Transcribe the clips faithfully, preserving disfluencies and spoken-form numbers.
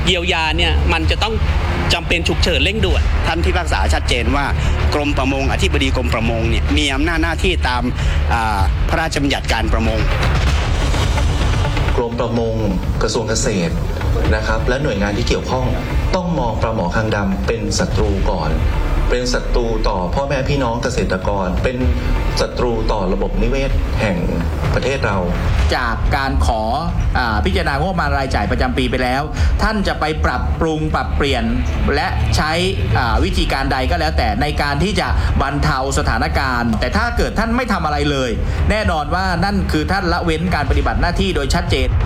เยียวยาเนี่ยมันจะต้องจำเป็นฉุกเฉินเร่งด่วนท่านที่ปรึกษาชัดเจนว่ากรมประมงอธิบดีกรมประมงเนี่ยมีอำนาจหน้าที่ตามพระราชบัญญัติการประมงกรมประมงกระทรวงเกษตรนะครับและหน่วยงานที่เกี่ยวข้องต้องมองปลาหมอคางดำเป็นศัตรูก่อนเป็นศัตรูต่อพ่อแม่พี่น้องเกษตรกรเป็นศัตรูต่อระบบนิเวศแห่งประเทศเราจากการขออพิจารณางบประมาณรายจ่ายประจำปีไปแล้วท่านจะไปปรับปรุงปรับเปลี่ยนและใช้วิธีการใดก็แล้วแต่ในการที่จะบรรเทาสถานการณ์แต่ถ้าเกิดท่านไม่ทำอะไรเลยแน่นอนว่านั่นคือท่านละเว้นการปฏิบัติหน้าที่โดยชัดเจน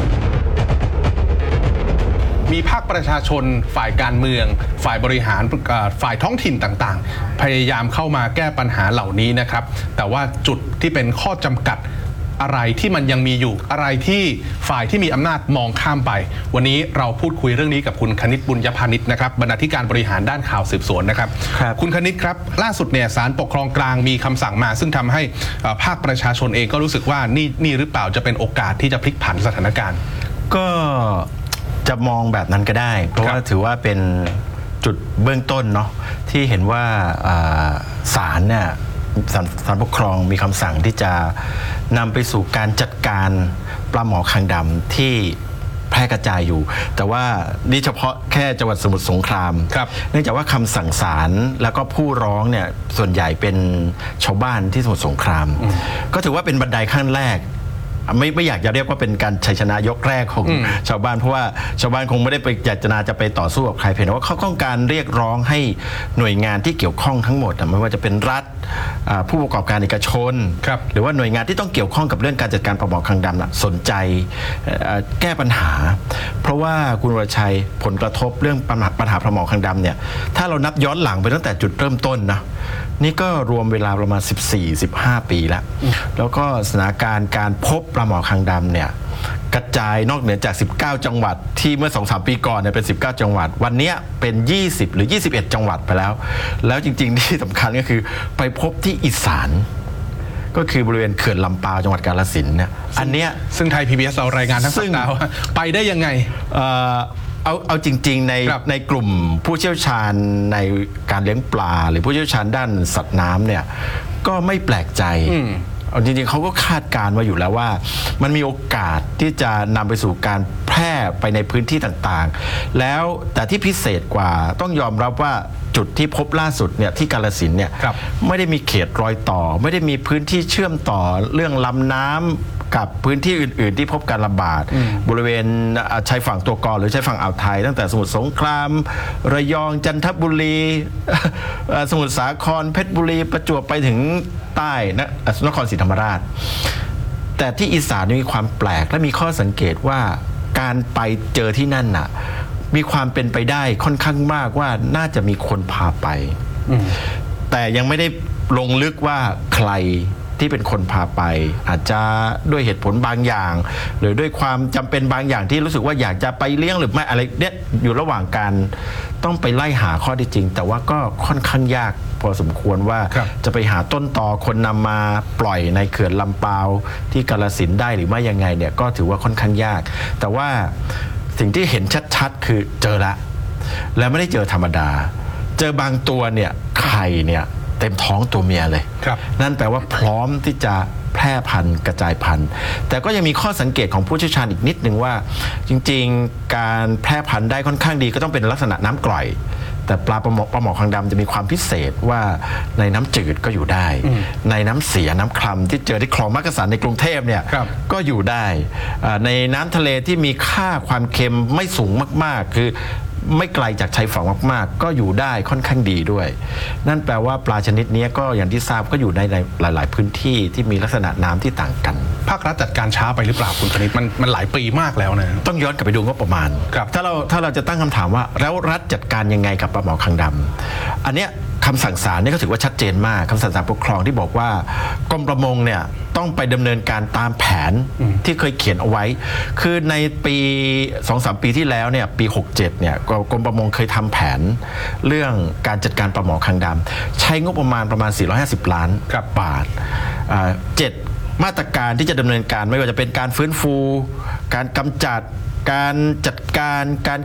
มีภาคประชาชนฝ่ายการเมืองฝ่ายบริหารฝ่ายท้องถิ่นต่างๆพยายามเข้ามาแก้ปัญหาเหล่านี้นะครับแต่ว่าจุดที่เป็นข้อจำกัดอะไรที่มันยังมีอยู่อะไรที่ฝ่ายที่มีอำนาจมองข้ามไปวันนี้เราพูดคุยเรื่องนี้กับคุณคณิตบุญยพานิชนะครับบรรณาธิการบริหารด้านข่าวสืบสวนนะครับคุณคณิตครับล่าสุดเนี่ยศาลปกครองกลางมีคำสั่งมาซึ่งทำให้ภาคประชาชนเองก็รู้สึกว่านี่นี่หรือเปล่าจะเป็นโอกาสที่จะพลิกผันสถานการณ์ก็จะมองแบบนั้นก็ได้เพราะว่าถือว่าเป็นจุดเบื้องต้นเนาะที่เห็นว่าศาลเนี่ยศาลปกครองมีคำสั่งที่จะนำไปสู่การจัดการปลาหมอคางดำที่แพร่กระจายอยู่แต่ว่านี่เฉพาะแค่จังหวัดสมุทรสงครามเนื่องจากว่าคำสั่งศาลแล้วก็ผู้ร้องเนี่ยส่วนใหญ่เป็นชาวบ้านที่สมุทรสงครามก็ถือว่าเป็นบันไดขั้นแรกไม่ไม่อยากจะเรียกว่าเป็นการชัยชนะยกแรกของชาวบ้านเพราะว่าชาวบ้านคงไม่ได้ไปอยากจะนาจะไปต่อสู้กับใครเพียงแต่ว่าเขาต้องการเรียกร้องให้หน่วยงานที่เกี่ยวข้องทั้งหมดไม่ว่าจะเป็นรัฐผู้ประกอบการเอกชนหรือว่าหน่วยงานที่ต้องเกี่ยวข้องกับเรื่องการจัดการปลาหมอคางดำสนใจแก้ปัญหาเพราะว่าคุณวรชัยผลกระทบเรื่องปัญหาปัญหาปลาหมอคางดำเนี่ยถ้าเรานับย้อนหลังไปตั้งแต่จุดเริ่มต้นนะนี่ก็รวมเวลาประมาณ สิบสี่ สิบห้า ปีแล้วแล้วก็สถานการณ์การพบปลาหมอคางดำเนี่ยกระจายนอกเหนือจากสิบเก้าจังหวัดที่เมื่อ สองถึงสาม ปีก่อนเนี่ยเป็นสิบเก้าจังหวัดวันนี้เป็นยี่สิบหรือยี่สิบเอ็ดจังหวัดไปแล้วแล้วจริงๆที่สำคัญก็คือไปพบที่อีสานก็คือบริเวณเขื่อนลำปาวจังหวัดกาฬสินธุ์เนี่ยอันเนี้ยซึ่งไทย พี บี เอส เรารายงานทั้งสัปดาห์ว่าไปได้ยังไงเอาเอาจริงๆในในกลุ่มผู้เชี่ยวชาญในการเลี้ยงปลาหรือผู้เชี่ยวชาญด้านสัตว์น้ำเนี่ยก็ไม่แปลกใจเอาจริงๆเขาก็คาดการณ์มาอยู่แล้วว่ามันมีโอกาสที่จะนำไปสู่การแพร่ไปในพื้นที่ต่างๆแล้วแต่ที่พิเศษกว่าต้องยอมรับว่าจุดที่พบล่าสุดเนี่ยที่กาฬสินธุ์เนี่ยไม่ได้มีเขตรอยต่อไม่ได้มีพื้นที่เชื่อมต่อเรื่องลำน้ำกับพื้นที่อื่นๆที่พบการระบาดบริเวณชายฝั่งตัวกอหรือชายฝั่งอ่าวไทยตั้งแต่สมุทรสงครามระยองจันทบุรีสมุทรสาครเพชรบุรีประจวบไปถึงใต้นะนครศรีธรรมราชแต่ที่อีสานมีความแปลกและมีข้อสังเกตว่าการไปเจอที่นั่นน่ะมีความเป็นไปได้ค่อนข้างมากว่าน่าจะมีคนพาไปแต่ยังไม่ได้ลงลึกว่าใครที่เป็นคนพาไปอาจจะด้วยเหตุผลบางอย่างหรือด้วยความจำเป็นบางอย่างที่รู้สึกว่าอยากจะไปเลี้ยงหรือไม่อะไรเนี่ยอยู่ระหว่างการต้องไปไล่หาข้อเท็จจริงแต่ว่าก็ค่อนข้างยากพอสมควรว่าจะไปหาต้นตอคนนำมาปล่อยในเขื่อนลำปาวที่กาฬสินธุ์ได้หรือไม่ยังไงเนี่ยก็ถือว่าค่อนข้างยากแต่ว่าสิ่งที่เห็นชัดๆคือเจอละแล้วไม่ได้เจอธรรมดาเจอบางตัวเนี่ยไข่เนี่ยเต็มท้องตัวเมียเลยนั่นแปลว่าพร้อมที่จะแพร่พันธุ์กระจายพันธุ์แต่ก็ยังมีข้อสังเกตของผู้เชี่ยวชาญอีกนิดนึงว่าจริงๆการแพร่พันธุ์ได้ค่อนข้างดีก็ต้องเป็นลักษณะน้ำกร่อยแต่ปลาปลาหมอปลาหมอคางดำจะมีความพิเศษว่าในน้ำจืดก็อยู่ได้ในน้ำเสียน้ำคลำที่เจอที่คลองมักกะสันในกรุงเทพเนี่ยก็อยู่ได้ในน้ำทะเลที่มีค่าความเค็มไม่สูงมากๆคือไม่ไกลจากชายฝั่งมากๆก็อยู่ได้ค่อนข้างดีด้วยนั่นแปลว่าปลาชนิดนี้ก็อย่างที่ทราบก็อยู่ในหลายๆพื้นที่ที่มีลักษณะน้ำที่ต่างกันภาครัฐจัดการช้าไปหรือเปล่าคุณคณิตมันมันหลายปีมากแล้วนะต้องย้อนกลับไปดูงบประมาณถ้าเราถ้าเราจะตั้งคำถามว่าแล้วรัฐจัดการยังไงกับปลาหมอคางดำอันเนี้ยคำสั่งศาลนี่ก็ถือว่าชัดเจนมากคำสั่งศาลปกครองที่บอกว่ากรมประมงเนี่ยต้องไปดำเนินการตามแผนที่เคยเขียนเอาไว้คือในปี สองถึงสาม ปีที่แล้วเนี่ยปีหกสิบเจ็ดเนี่ยกรมประมงเคยทำแผนเรื่องการจัดการปลาหมอคางดำใช้งบประมาณประมาณสี่ร้อยห้าสิบล้านบาทเจ็ดมาตรการที่จะดำเนินการไม่ว่าจะเป็นการฟื้นฟูการกำจัดการจัดการการ